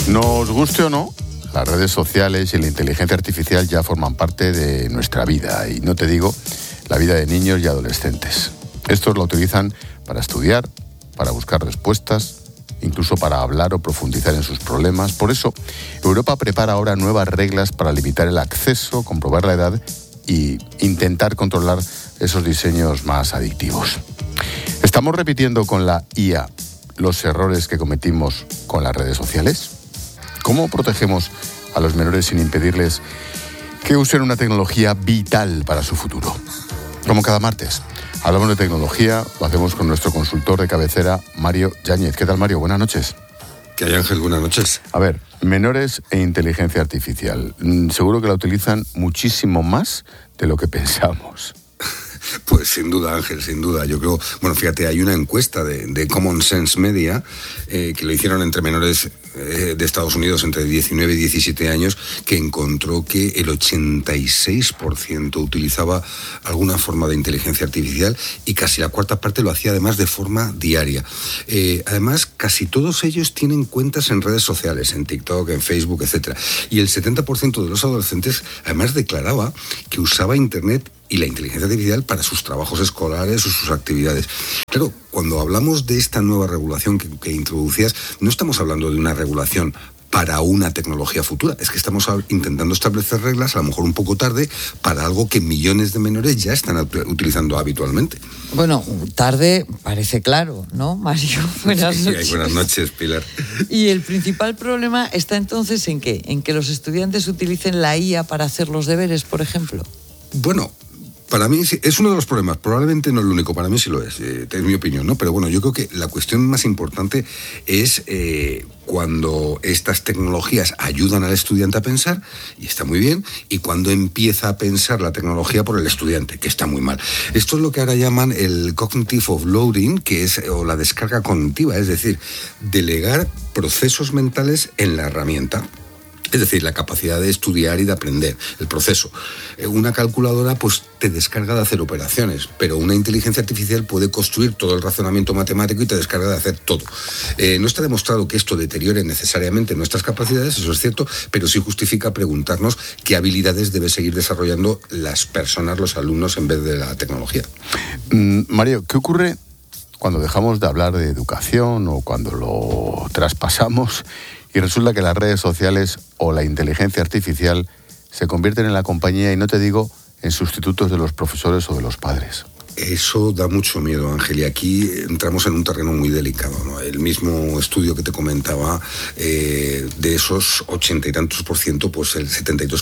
Nos guste o no, las redes sociales y la inteligencia artificial ya forman parte de nuestra vida, y no te digo la vida de niños y adolescentes. Estos la utilizan para estudiar, para buscar respuestas, incluso para hablar o profundizar en sus problemas. Por eso, Europa prepara ahora nuevas reglas para limitar el acceso, comprobar la edad y intentar controlar esos diseños más adictivos. ¿Estamos repitiendo con la IA los errores que cometimos con las redes sociales? ¿Cómo protegemos a los menores sin impedirles que usen una tecnología vital para su futuro? Como cada martes, hablamos de tecnología, lo hacemos con nuestro consultor de cabecera, Mario Yáñez. ¿Qué tal, Mario? Buenas noches. ¿Qué hay, Ángel? Buenas noches. A ver, menores e inteligencia artificial. Seguro que la utilizan muchísimo más de lo que pensamos. Pues sin duda, Ángel, sin duda. Yo creo, bueno, fíjate, hay una encuesta de Common Sense Media que lo hicieron entre menores de Estados Unidos entre 19 y 17 años, que encontró que el 86% utilizaba alguna forma de inteligencia artificial y casi la cuarta parte lo hacía además de forma diaria. Además, casi todos ellos tienen cuentas en redes sociales, en TikTok, en Facebook, etc. Y el 70% de los adolescentes además declaraba que usaba Internet y la inteligencia artificial para sus trabajos escolares o sus actividades. Claro, cuando hablamos de esta nueva regulación que introducías, no estamos hablando de una regulación para una tecnología futura, es que estamos intentando establecer reglas, a lo mejor un poco tarde, para algo que millones de menores ya están utilizando habitualmente. Bueno, tarde parece claro, ¿no, Mario? Buenas noches. Sí, buenas noches, Pilar. Y el principal problema está entonces ¿en qué? ¿En que los estudiantes utilicen la IA para hacer los deberes, por ejemplo? Bueno, para mí es uno de los problemas, probablemente no el único, para mí sí lo es mi opinión, ¿no? Pero bueno, yo creo que la cuestión más importante es cuando estas tecnologías ayudan al estudiante a pensar, y está muy bien, y cuando empieza a pensar la tecnología por el estudiante, que está muy mal. Esto es lo que ahora llaman el cognitive offloading, o la descarga cognitiva, es decir, delegar procesos mentales en la herramienta. Es decir, la capacidad de estudiar y de aprender, el proceso. Una calculadora pues te descarga de hacer operaciones, pero una inteligencia artificial puede construir todo el razonamiento matemático y te descarga de hacer todo. No está demostrado que esto deteriore necesariamente nuestras capacidades, eso es cierto, pero sí justifica preguntarnos qué habilidades debe seguir desarrollando las personas, los alumnos, en vez de la tecnología. Mario, ¿qué ocurre cuando dejamos de hablar de educación o cuando lo traspasamos y resulta que las redes sociales o la inteligencia artificial se convierten en la compañía, y no te digo en sustitutos de los profesores o de los padres? Eso da mucho miedo, Ángel, y aquí entramos en un terreno muy delicado, ¿no? El mismo estudio que te comentaba, de esos 80 y tantos %, pues el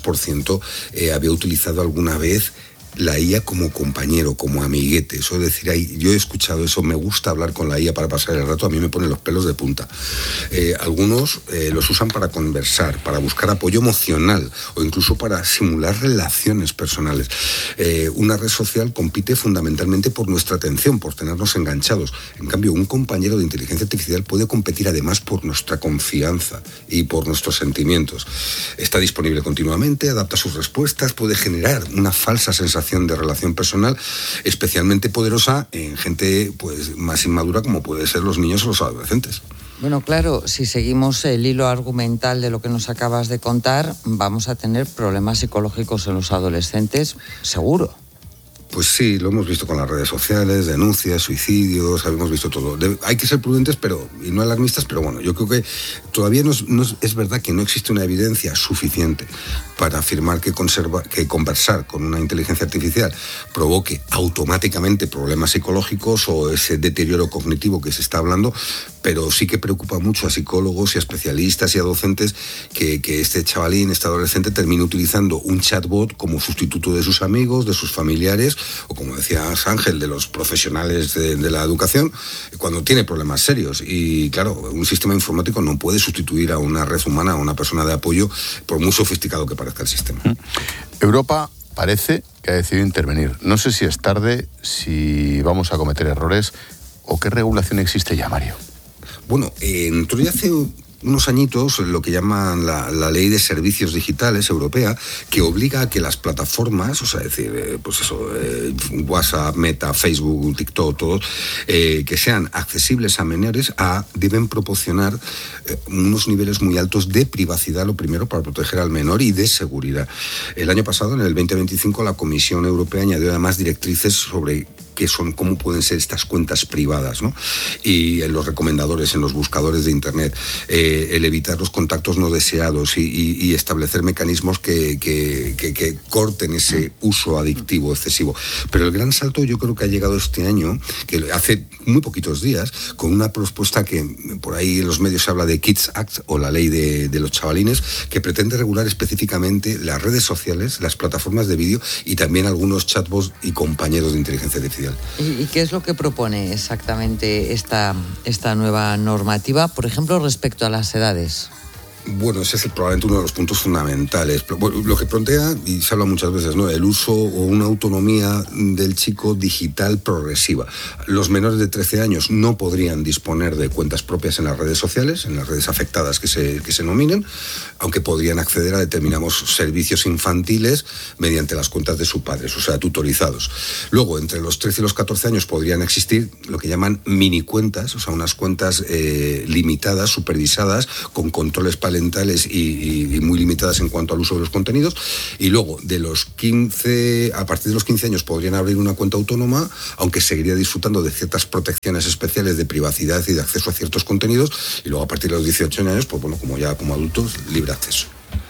72% había utilizado alguna vez la IA como compañero, como amiguete. Eso es decir, yo he escuchado eso, me gusta hablar con la IA para pasar el rato, a mí me pone los pelos de punta. Algunos los usan para conversar, para buscar apoyo emocional o incluso para simular relaciones personales. Una red social compite fundamentalmente por nuestra atención, por tenernos enganchados. En cambio, un compañero de inteligencia artificial puede competir además por nuestra confianza y por nuestros sentimientos. Está disponible continuamente, adapta sus respuestas, puede generar una falsa sensación de relación personal, especialmente poderosa en gente pues más inmadura, como puede ser los niños o los adolescentes. Bueno, claro, si seguimos el hilo argumental de lo que nos acabas de contar, vamos a tener problemas psicológicos en los adolescentes, seguro. Pues sí, lo hemos visto con las redes sociales, denuncias, suicidios, hemos visto todo. Hay que ser prudentes y no alarmistas, pero bueno, yo creo que todavía es verdad que no existe una evidencia suficiente para afirmar que conversar con una inteligencia artificial provoque automáticamente problemas psicológicos o ese deterioro cognitivo que se está hablando, pero sí que preocupa mucho a psicólogos y a especialistas y a docentes que este chavalín, este adolescente, termine utilizando un chatbot como sustituto de sus amigos, de sus familiares, o como decías, Ángel, de los profesionales de la educación, cuando tiene problemas serios. Y claro, un sistema informático no puede sustituir a una red humana, a una persona de apoyo, por muy sofisticado que parezca el sistema. Europa parece que ha decidido intervenir. No sé si es tarde, si vamos a cometer errores, o qué regulación existe ya, Mario. Bueno, entró ya hace unos añitos lo que llaman la Ley de Servicios Digitales Europea, que obliga a que las plataformas, o sea, decir, WhatsApp, Meta, Facebook, TikTok, todos, que sean accesibles a menores, deben proporcionar unos niveles muy altos de privacidad, lo primero, para proteger al menor, y de seguridad. El año pasado, en el 2025, la Comisión Europea añadió además directrices sobre cómo pueden ser estas cuentas privadas, ¿no? Y en los recomendadores, en los buscadores de Internet, el evitar los contactos no deseados y establecer mecanismos que corten ese uso adictivo excesivo. Pero el gran salto yo creo que ha llegado este año, que hace muy poquitos días, con una propuesta que por ahí en los medios se habla de Kids Act, o la ley de los chavalines, que pretende regular específicamente las redes sociales, las plataformas de vídeo y también algunos chatbots y compañeros de inteligencia artificial. ¿Y qué es lo que propone exactamente esta nueva normativa, por ejemplo, respecto a las edades? Bueno, ese es probablemente uno de los puntos fundamentales. Bueno, lo que plantea, y se habla muchas veces, ¿no?, el uso o una autonomía del chico digital progresiva. Los menores de 13 años no podrían disponer de cuentas propias en las redes sociales, en las redes afectadas que se nominen, aunque podrían acceder a determinados servicios infantiles mediante las cuentas de sus padres, o sea, tutorizados. Luego, entre los 13 y los 14 años podrían existir lo que llaman mini cuentas, o sea, unas cuentas limitadas, supervisadas, con controles parentales y muy limitadas en cuanto al uso de los contenidos. Y luego, a partir de los 15 años podrían abrir una cuenta autónoma, aunque seguiría disfrutando de ciertas protecciones especiales de privacidad y de acceso a ciertos contenidos. Y luego, a partir de los 18 años, pues bueno, como adultos, libre acceso.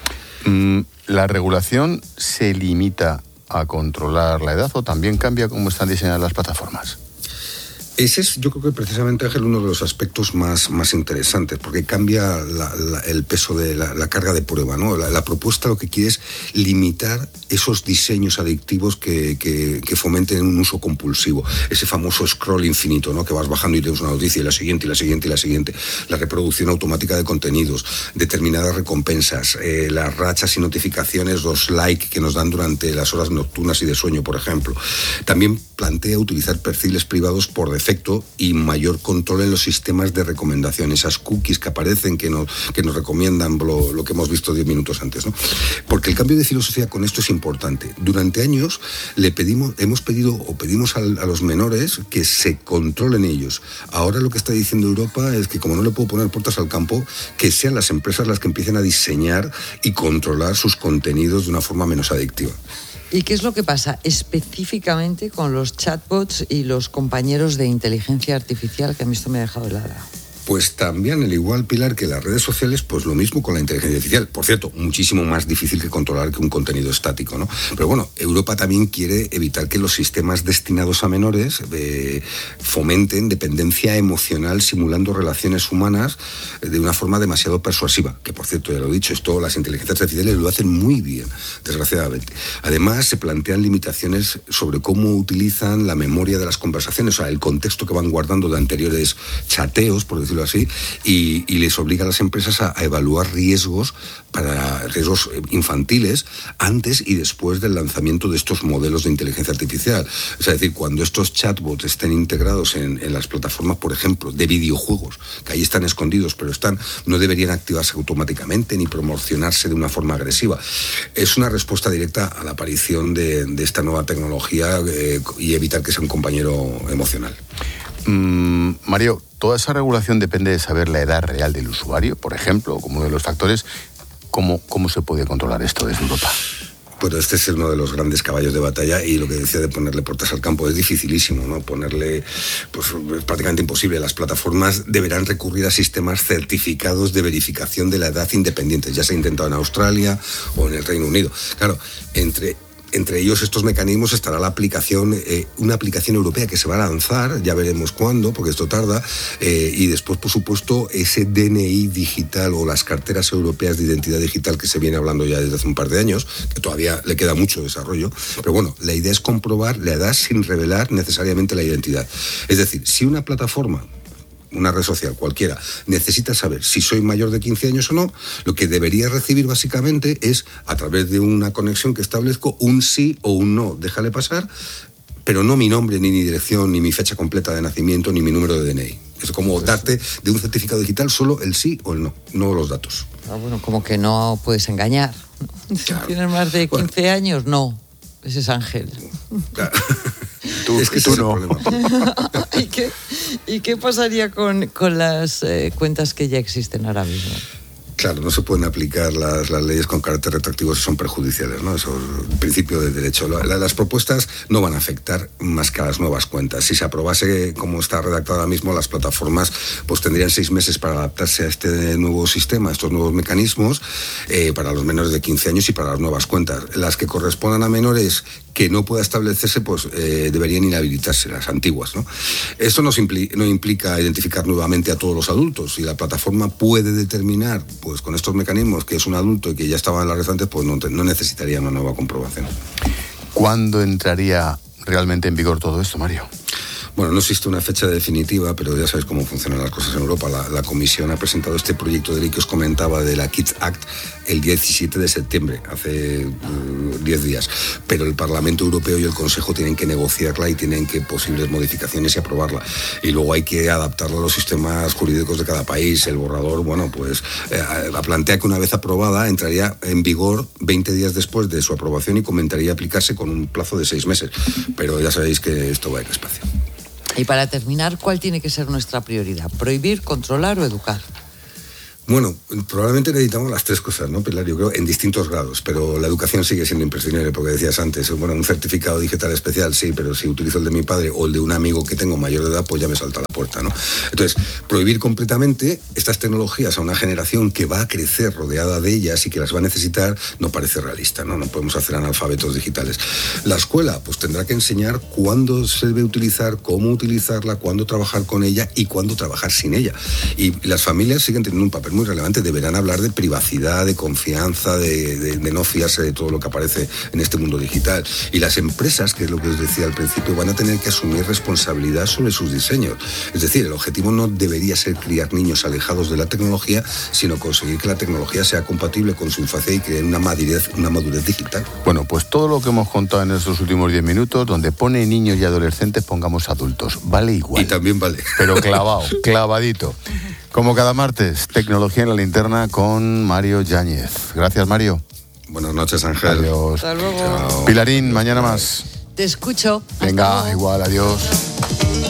¿La regulación se limita a controlar la edad o también cambia cómo están diseñadas las plataformas? Ese es, yo creo que precisamente, Ángel, uno de los aspectos más interesantes, porque cambia el peso de la carga de prueba, ¿no? La propuesta lo que quiere es limitar esos diseños adictivos que fomenten un uso compulsivo. Ese famoso scroll infinito, ¿no?, que vas bajando y lees una noticia y la siguiente y la siguiente y la siguiente. La reproducción automática de contenidos, determinadas recompensas, las rachas y notificaciones, los likes que nos dan durante las horas nocturnas y de sueño, por ejemplo. También plantea utilizar perfiles privados por defecto y mayor control en los sistemas de recomendación, esas cookies que aparecen que nos recomiendan lo que hemos visto 10 minutos antes, ¿no? Porque el cambio de filosofía con esto es importante. Durante años pedimos a los menores que se controlen ellos. Ahora lo que está diciendo Europa es que, como no le puedo poner puertas al campo, que sean las empresas las que empiecen a diseñar y controlar sus contenidos de una forma menos adictiva. ¿Y qué es lo que pasa específicamente con los chatbots y los compañeros de inteligencia artificial, que a mí esto me ha dejado helada? Pues también, al igual, Pilar, que las redes sociales, pues lo mismo con la inteligencia artificial. Por cierto, muchísimo más difícil que controlar que un contenido estático, ¿no? Pero bueno, Europa también quiere evitar que los sistemas destinados a menores fomenten dependencia emocional simulando relaciones humanas de una forma demasiado persuasiva. Que, por cierto, ya lo he dicho, esto las inteligencias artificiales lo hacen muy bien, desgraciadamente. Además, se plantean limitaciones sobre cómo utilizan la memoria de las conversaciones, o sea, el contexto que van guardando de anteriores chateos, por decirlo así, y les obliga a las empresas a evaluar riesgos infantiles antes y después del lanzamiento de estos modelos de inteligencia artificial. Es decir, cuando estos chatbots estén integrados en las plataformas, por ejemplo, de videojuegos, que ahí están escondidos, pero no deberían activarse automáticamente ni promocionarse de una forma agresiva. Es una respuesta directa a la aparición de esta nueva tecnología y evitar que sea un compañero emocional. Mario, ¿toda esa regulación depende de saber la edad real del usuario, por ejemplo, como uno de los factores? ¿Cómo se puede controlar esto desde Europa? Pues este es uno de los grandes caballos de batalla, y lo que decía de ponerle puertas al campo es dificilísimo, ¿no? Ponerle, pues es prácticamente imposible. Las plataformas deberán recurrir a sistemas certificados de verificación de la edad independientes. Ya se ha intentado en Australia o en el Reino Unido. Claro, entre ellos estos mecanismos estará la aplicación, una aplicación europea que se va a lanzar, ya veremos cuándo, porque esto tarda, y después, por supuesto, ese DNI digital o las carteras europeas de identidad digital que se viene hablando ya desde hace un par de años, que todavía le queda mucho desarrollo, pero bueno, la idea es comprobar la edad sin revelar necesariamente la identidad. Es decir, si una plataforma, una red social cualquiera, necesita saber si soy mayor de 15 años o no, lo que debería recibir básicamente es, a través de una conexión que establezco, un sí o un no, déjale pasar, pero no mi nombre, ni mi dirección, ni mi fecha completa de nacimiento, ni mi número de DNI. Es como darte de un certificado digital solo el sí o el no, no los datos. Bueno, como que no puedes engañar. Claro. Si tienes más de 15 años, no. Ese es Ángel. Claro. Es que tú no. ¿Y qué pasaría con las cuentas que ya existen ahora mismo? Claro, no se pueden aplicar las leyes con carácter retroactivo si son perjudiciales, ¿no? Eso es el principio del derecho. Las propuestas no van a afectar más que a las nuevas cuentas. Si se aprobase como está redactado ahora mismo, las plataformas pues tendrían 6 meses para adaptarse a este nuevo sistema, a estos nuevos mecanismos, para los menores de 15 años y para las nuevas cuentas. Las que correspondan a menores que no pueda establecerse, pues deberían inhabilitarse, las antiguas, ¿no? Esto no implica identificar nuevamente a todos los adultos. Si la plataforma puede determinar, pues con estos mecanismos, que es un adulto y que ya estaba en la red antes, pues no necesitaría una nueva comprobación. ¿Cuándo entraría realmente en vigor todo esto, Mario? Bueno, no existe una fecha definitiva, pero ya sabéis cómo funcionan las cosas en Europa. La Comisión ha presentado este proyecto de ley que os comentaba de la Kids Act el 17 de septiembre, hace 10 días. Pero el Parlamento Europeo y el Consejo tienen que negociarla y tienen que posibles modificaciones y aprobarla. Y luego hay que adaptarla a los sistemas jurídicos de cada país. El borrador, bueno, pues plantea que una vez aprobada entraría en vigor 20 días después de su aprobación y comenzaría a aplicarse con un plazo de 6 meses. Pero ya sabéis que esto va a ir despacio. Y para terminar, ¿cuál tiene que ser nuestra prioridad? ¿Prohibir, controlar o educar? Bueno, probablemente necesitamos las 3 cosas, ¿no, Pilar? Yo creo en distintos grados, pero la educación sigue siendo imprescindible, porque decías antes, bueno, un certificado digital especial, sí, pero si utilizo el de mi padre o el de un amigo que tengo mayor de edad, pues ya me salta a la puerta, ¿no? Entonces, prohibir completamente estas tecnologías a una generación que va a crecer rodeada de ellas y que las va a necesitar, no parece realista, ¿no? No podemos hacer analfabetos digitales. La escuela, pues tendrá que enseñar cuándo se debe utilizar, cómo utilizarla, cuándo trabajar con ella y cuándo trabajar sin ella. Y las familias siguen teniendo un papel muy relevante, deberán hablar de privacidad, de confianza, de no fiarse de todo lo que aparece en este mundo digital. Y las empresas, que es lo que os decía al principio, van a tener que asumir responsabilidad sobre sus diseños. Es decir, el objetivo no debería ser criar niños alejados de la tecnología, sino conseguir que la tecnología sea compatible con su infancia y crear una madurez digital. Bueno, pues todo lo que hemos contado en estos últimos 10 minutos, donde pone niños y adolescentes, pongamos adultos. Vale igual. Y también vale. Pero clavado, clavadito. Como cada martes, Tecnología en la Linterna con Mario Yáñez. Gracias, Mario. Buenas noches, Ángel. Adiós. Hasta luego. Chao. Pilarín, mañana más. Te escucho. Venga, Hasta luego. igual, adiós.